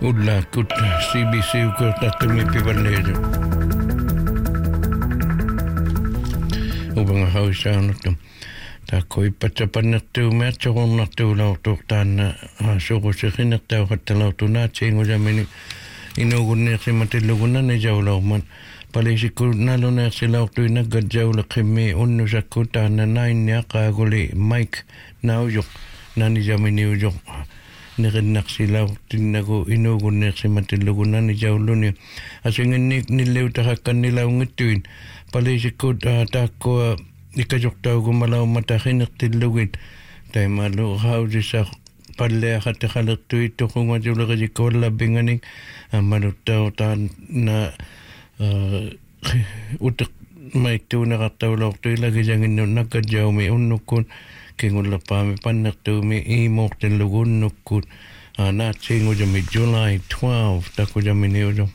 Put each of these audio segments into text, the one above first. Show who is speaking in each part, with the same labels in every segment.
Speaker 1: Ulla kut CBC ukut natumi pivalleedu. Ubanga hausaanuttu. Takoi patsapannertuu meatsorunartuu lautuurtaanna surusiqinnertau hattalautunaatsingusamini inugunneersimatillugunnani jaulaurman palisikkunnaluneersilautuinaggat jauleqimmi unnusakku taanna nainniaqaaguli Mike naujoq nanijaminiujoq nerinnarsilautinnagu inugunneersimatillugunnani jauluni asinginnik nilliutaqakkannilauнгittuin palisikkut taakkua ikajortaugumalaumataqinnertillugit taimalu hausissa palleaqattaqalertuit toqungatulerisikkuallapinganik ammaluttautaan uteq maittuuneqartaulortuilakisанginnunnakkat jaumi unnukkun kingullapaami pannertuumi iimortellugunnukkut naatsiingujami July 12 takujaminiujo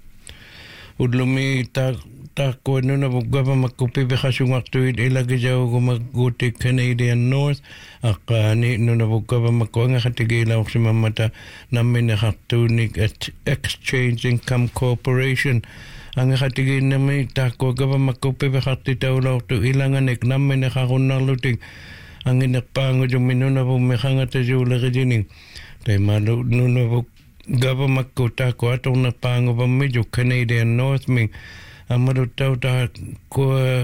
Speaker 1: ullumi taakkuannuna vuggavamakkupipiqasungartuit ilakisaugumakkuutik Canadian North aqqaani nunavuggavamakku angaqatigiilauqsimammata nammineqartuunik Exchange Income Corporation angaqatigiinnami taakkuagavamakkupipiqartitaulortu ilanganik nammineqarunnarlutik anginerpaangujummi nunavummiqangatasuuleritini taimalu nunavuk gavamakku taakku atornerpaanguvammijuk Canadian North mi amaluttauta ko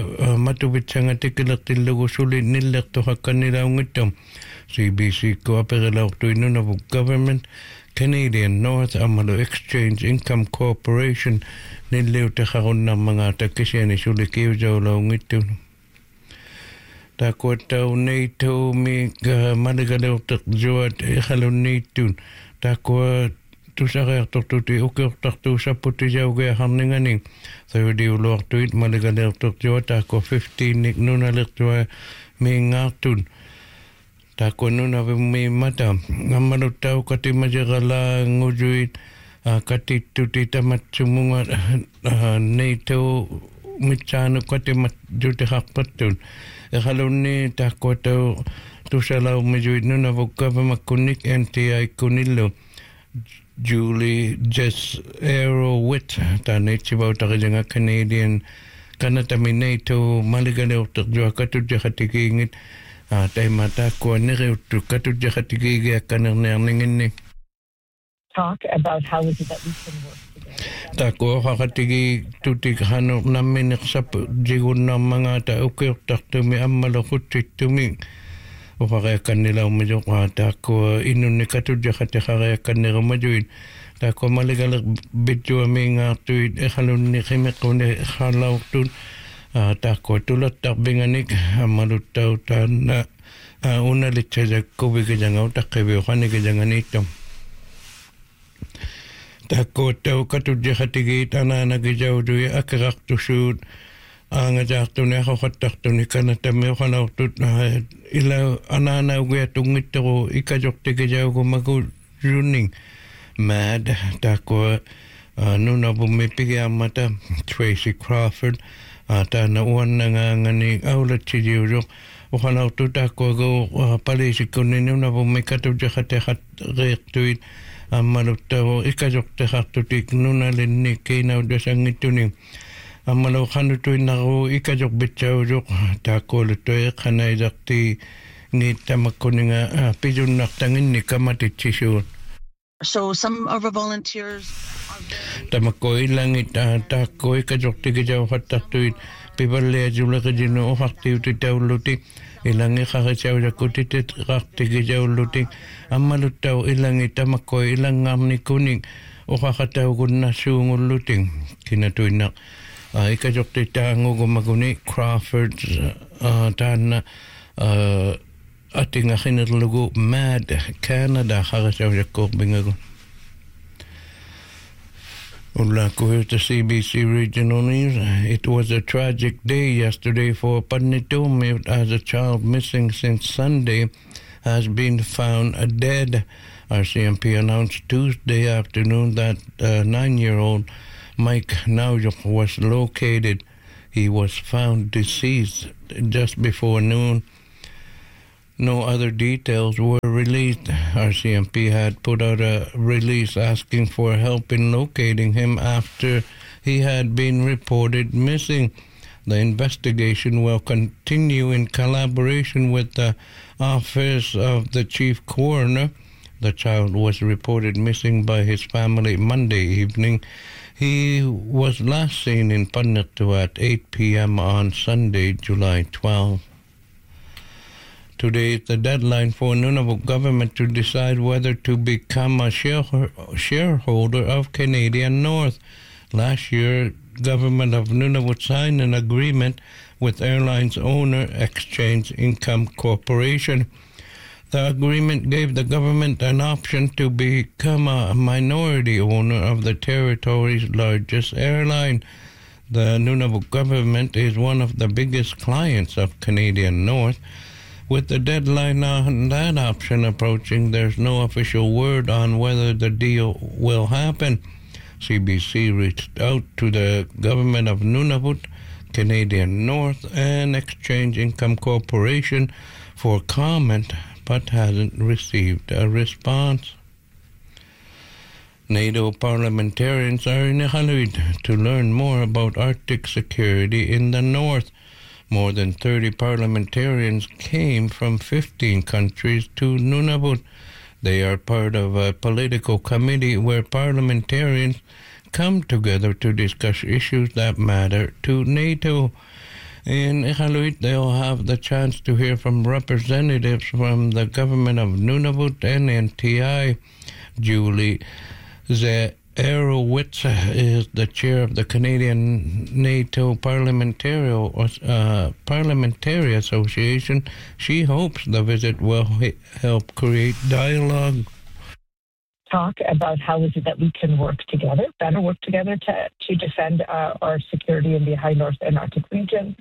Speaker 1: matuvitsangatikkilertillugu suli nillertuqakkanilaungittum CBC ko aperilaurtuinnunavuk government Canadian North amalu Exchange Income Corporation nilliuteqarunnarmanga takkisiani suli kiusaulaungittun taakkuattau neittuumi maligaleuteq juat iqalunniittun taakkua tusariartortuti ukiortartu sapputisaugea-harningani sayudiuluartuit maligalertortua taakko 15 nunalertua miingaartun taakko nunavimmiimmata ammaluttau katimasiqalaangujuit katittuti tamatsumunga neitau mitsaanu katimat jutihaqpattun eqalunni taakkuatau tusalaumijuit nunavukkavamakkunnik NTI kunillu Julie Jess Arrowit taanitsivautaqilanga Canadian kanataminaito maligaleuterjua katutjaqatigiingit taima taakkua neriuttu katutjaqatigiigiakkanerniarninginni
Speaker 2: talk about how is it that we can work together.
Speaker 1: Taakku oqaqatigi tutikqanu nammineqsapu jigunnarmangata ukiortartumi ammaloqutsittumi uqareakkannilaummijoqa taakkua innunni katutjaqatiqareakkannirumajuit taakku maligaler bitjuamiingaartuit eqalunni qimeqquni eqalaurtun taakku tulattarpinganik ammaluttautaanna unalitsajakkuvikijangau taqqivioqanikijanganiittum taakkuuttau katutjaqatigit anaanakijautuи akerartusuut aangajaartuni aqoqattartuni kanatami oqalaurtut ila anaanaugiatungitteru ikajortikijaugumaku running mad taakku nunavummi pigiammata Tracy Crawford taana uannangaangani aulatsijiujoq oqalaurtu taakkuagu palisikkunni nunavummi katutjaqatiqat ammaluttau ikajorteqartutik nunalinni kiinaudasangittuni ammalu qanutuinnaru ikajorpitsaujoq taakkuuluttua qanaisarti ngiittamakkuninga pijunnartanginni kamatitsisuut
Speaker 2: So some of our volunteers
Speaker 1: tamakku illangit taakku ikajortikijauqattartuit pivalliajuleqijinu oqartiutitaullutik ilangi qarisaujakutitit qartigijaullutik ammaluttau ilangi tamakku ilangaarnikunik oqaqataugunnassuungullutik kinatuinnaq ikajortitaangugumakuni Crawford taanna atingaqinerlugu Mad Canada qarisaujakkuurbingagu According to CBC Regional News, it was a tragic day yesterday for Padnitumi as a child missing since Sunday has been found dead. RCMP announced Tuesday afternoon that 9-year-old Mike Naujoq was located. He was found deceased just before noon No other details were released. RCMP had put out a release asking for help in locating him after he had been reported missing. The investigation will continue in collaboration with the Office of the Chief Coroner. The child was reported missing by his family Monday evening. He was last seen in Panatu at 8 p.m. on Sunday, July 12. Today is the deadline for Nunavut government to decide whether to become a shareholder of Canadian North. Last year, government of Nunavut signed an agreement with airlines owner Exchange Income Corporation. The agreement gave the government an option to become a minority owner of the territory's largest airline. The Nunavut government is one of the biggest clients of Canadian North. With the deadline on that option approaching, there's no official word on whether the deal will happen. CBC reached out to the government of Nunavut, Canadian North, and Exchange Income Corporation for comment, but hasn't received a response. NATO parliamentarians are in Iqaluit to learn more about Arctic security in the north. More than 30 parliamentarians came from 15 countries to Nunavut. They are part of a political committee where parliamentarians come together to discuss issues that matter to NATO. In Iqaluit, they'll have the chance to hear from representatives from the government of Nunavut and NTI. Julie Zeerowitz is the chair of the Canadian NATO Parliamentary Association. She hopes the visit will help create dialogue.
Speaker 2: Talk about how is it that we can better work together to defend our security in the high north and Arctic region.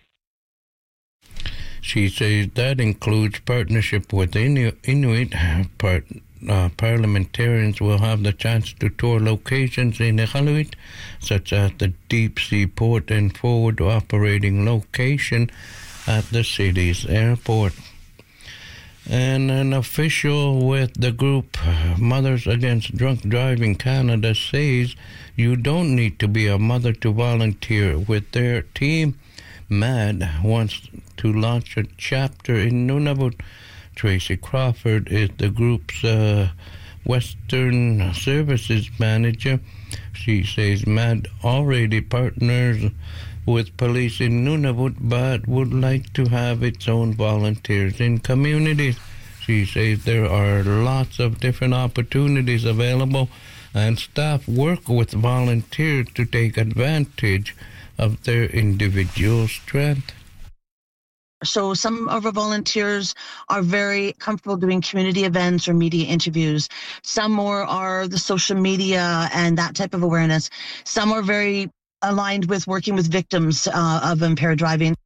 Speaker 1: She says that includes partnership with Inuit. Parliamentarians will have the chance to tour locations in Iqaluit, such as the deep sea port and forward operating location at the city's airport. And an official with the group Mothers Against Drunk Driving Canada says you don't need to be a mother to volunteer with their team. MAD wants to launch a chapter in Nunavut. Tracy Crawford is the group's Western Services Manager. She says MAD already partners with police in Nunavut but would like to have its own volunteers in communities. She says there are lots of different opportunities available and staff work with volunteers to take advantage of their individual strength.
Speaker 3: So some of our volunteers are very comfortable doing community events or media interviews. Some more are the social media and that type of awareness. Some are very aligned with working with victims of impaired driving.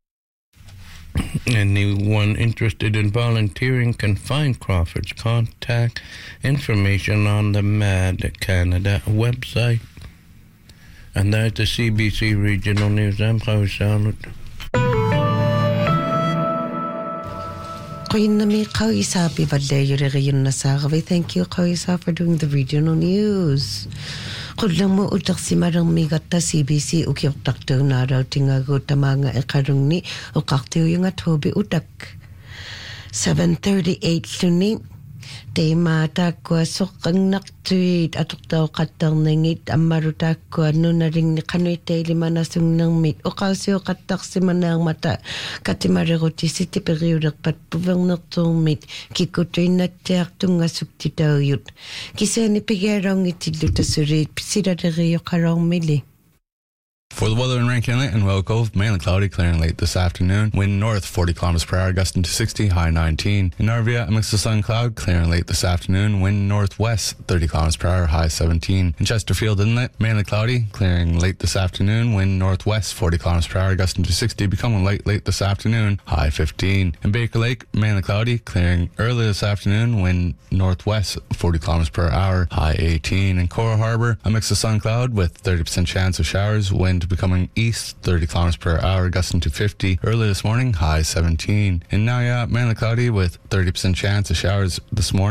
Speaker 1: Anyone interested in volunteering can find Crawford's contact information on the MAD Canada website. And that's the CBC Regional News. I'm Khawi Salut.
Speaker 4: Thank you, Kawisa, for doing the regional news. Kulang mo utak si marang migata CBC ukiok takto na raw tingago tamanga ekarong ni ukaktiw yung atobi utak. 7:38 luni. Tema takwa sokang naktuit atok daw katang nangit amaru takwa nunaring ni kanoy lima nasung nang mit ukasyo katak si manang mata katimarego ti siti periudak pat puvang naktong mit kikutoy na tiyak tunga sukti daw yut kisa ni pigerong itiluta surit pisira deriyo karong mili.
Speaker 5: For the weather in Rankin Inlet and Whale Cove, mainly cloudy, clearing late this afternoon. Wind north 40 km per hour, gusting to 60, high 19. In Narvia, a mix of sun and cloud, clearing late this afternoon. Wind northwest 30 km per hour, high 17. In Chesterfield Inlet, mainly cloudy, clearing late this afternoon. Wind northwest 40 km per hour, gusting to 60, becoming light late this afternoon, high 15. In Baker Lake, mainly cloudy, clearing early this afternoon. Wind northwest 40 km per hour, high 18. In Coral Harbour, a mix of sun and cloud with 30% chance of showers. Wind becoming east, 30 kilometers per hour, gusting to 50. Early this morning, high 17. In Nauyot, mainly cloudy with 30% chance of showers this morning.